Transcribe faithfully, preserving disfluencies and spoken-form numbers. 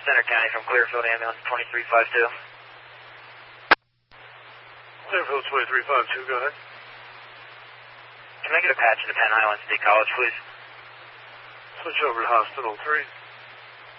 Center County from Clearfield, ambulance twenty-three five two. Clearfield twenty-three five two, go ahead. Can I get a patch to Penn Highland State College, please? Switch over to Hospital three.